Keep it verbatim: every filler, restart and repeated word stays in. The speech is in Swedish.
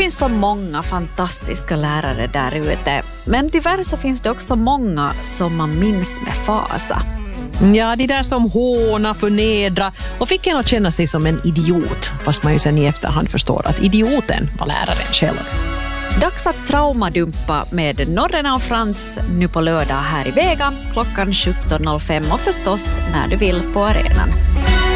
finns så många fantastiska lärare där ute. Men tyvärr så finns det också många som man minns med fasa. Ja, de där som håna, förnedra och fick en att känna sig som en idiot. Fast man ju sen i efterhand förstår att idioten var läraren själv. Dags att traumadumpa med Norrena och Frans nu på lördag här i Vega klockan sjutton noll fem och förstås när du vill på arenan.